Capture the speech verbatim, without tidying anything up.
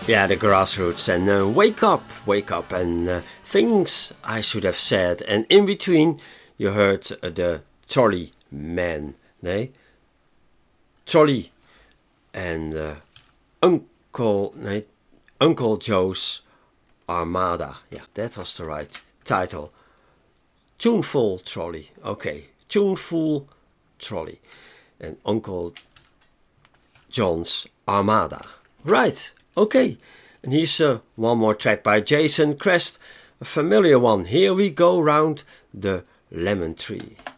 Yeah, the Grassroots and uh, Wake Up, Wake Up and uh, Things I Should Have Said. And in between you heard uh, the Trolley Man, nee? Trolley and uh, Uncle, nee, Uncle Joe's Armada. Yeah, that was the right title. Tuneful Trolley, okay, Tuneful Trolley. And Uncle John's Armada. Right, okay. And here's uh, one more track by Jason Crest, a familiar one. Here we go round the lemon tree.